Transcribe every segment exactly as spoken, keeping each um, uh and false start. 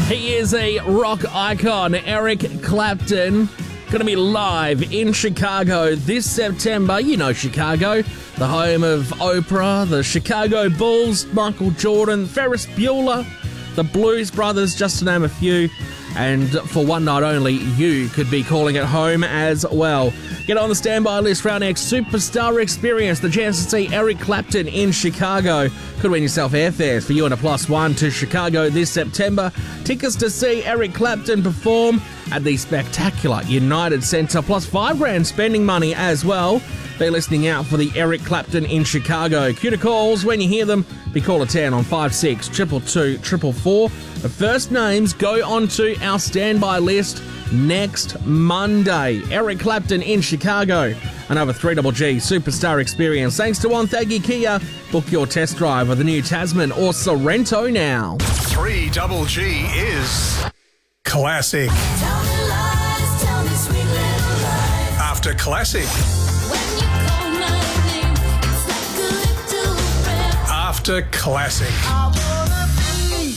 He is a rock icon, Eric Clapton. Going to be live in Chicago this September. You know Chicago, the home of Oprah, the Chicago Bulls, Michael Jordan, Ferris Bueller, the Blues Brothers, just to name a few. And for one night only, you could be calling it home as well. Get on the standby list for our next Superstar Experience, the chance to see Eric Clapton in Chicago. Could win yourself airfares for you and a plus one to Chicago this September. Tickets to see Eric Clapton perform at the spectacular United Centre, plus five grand spending money as well. Be listening out for the Eric Clapton in Chicago. Cue to calls when you hear them. Be caller ten on five six two two two four four. The first names go onto our standby list next Monday. Eric Clapton in Chicago. Another three G G Superstar Experience. Thanks to Wonthaggi Kia. Book your test drive of the new Tasman or Sorrento now. three G G is Classic. Tell me lies, tell me sweet little lies. After Classic. When you call my name, it's like a little prayer. After Classic. I wanna be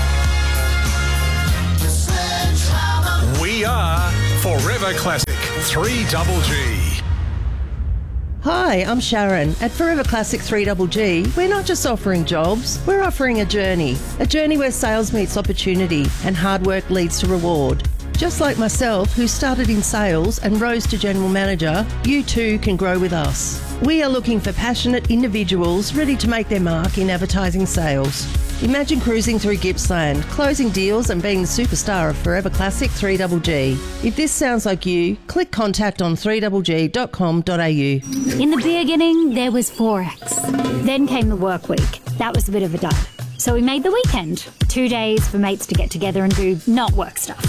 your sledgehammer. We are Forever Classic. three G G. Hi, I'm Sharon. At Forever Classic three G G, we're not just offering jobs, we're offering a journey. A journey where sales meets opportunity and hard work leads to reward. Just like myself, who started in sales and rose to general manager, you too can grow with us. We are looking for passionate individuals ready to make their mark in advertising sales. Imagine cruising through Gippsland, closing deals and being the superstar of Forever Classic three G G. If this sounds like you, click contact on three g g dot com dot a u. In the beginning, there was Forex. Then came the work week. That was a bit of a dud. So we made the weekend. Two days for mates to get together and do not work stuff.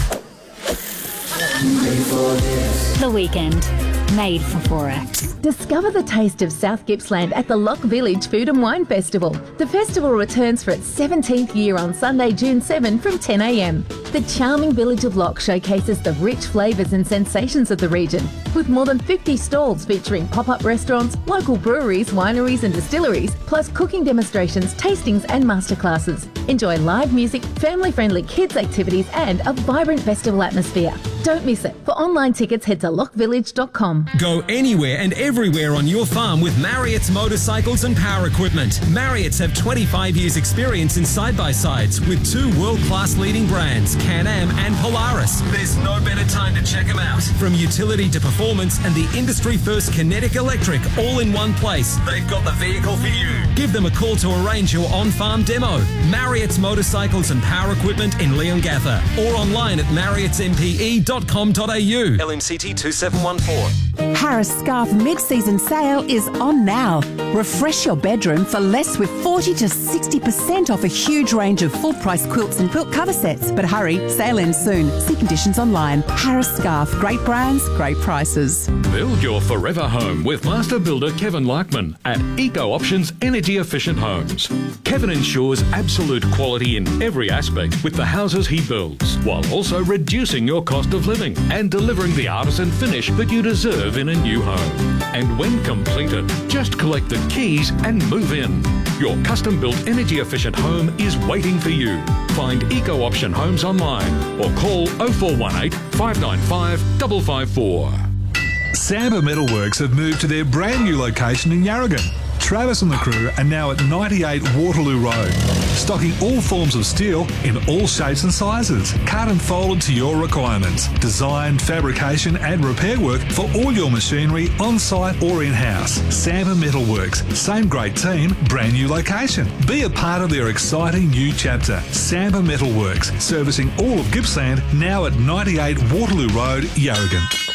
The weekend. Made for Forex. Discover the taste of South Gippsland at the Lock Village Food and Wine Festival. The festival returns for its seventeenth year on Sunday, June seventh from ten a m. The charming village of Lock showcases the rich flavours and sensations of the region, with more than fifty stalls featuring pop-up restaurants, local breweries, wineries and distilleries, plus cooking demonstrations, tastings and masterclasses. Enjoy live music, family-friendly kids activities and a vibrant festival atmosphere. Don't miss it. For online tickets, head to lock village dot com. Go anywhere and everywhere on your farm with Marriott's motorcycles and power equipment. Marriott's have twenty-five years experience in side-by-sides with two world-class leading brands, Can-Am and Polaris. There's no better time to check them out. From utility to performance and the industry-first Kinetic Electric all in one place, they've got the vehicle for you. Give them a call to arrange your on-farm demo. Marriott's motorcycles and power equipment in Leongatha or online at marriotts m p e dot com dot a u. L M C T two seven one four. Harris Scarf mid-season sale is on now. Refresh your bedroom for less with forty to sixty percent off a huge range of full-price quilts and quilt cover sets. But hurry, sale ends soon. See conditions online. Harris Scarf, great brands, great prices. Build your forever home with master builder Kevin Larkman at Eco Options Energy Efficient Homes. Kevin ensures absolute quality in every aspect with the houses he builds, while also reducing your cost of living and delivering the artisan finish that you deserve in a new home. And when completed, just collect the keys and move in. Your custom-built energy-efficient home is waiting for you. Find Eco Option Homes online or call oh four one eight, five nine five, five five four. Samba Metalworks have moved to their brand new location in Yarragon. Travis and the crew are now at ninety-eight Waterloo Road, stocking all forms of steel in all shapes and sizes, cut and folded to your requirements. Design, fabrication and repair work for all your machinery on-site or in-house. Samba Metalworks, same great team, brand new location. Be a part of their exciting new chapter. Samba Metalworks, servicing all of Gippsland, now at ninety-eight Waterloo Road, Yarragon.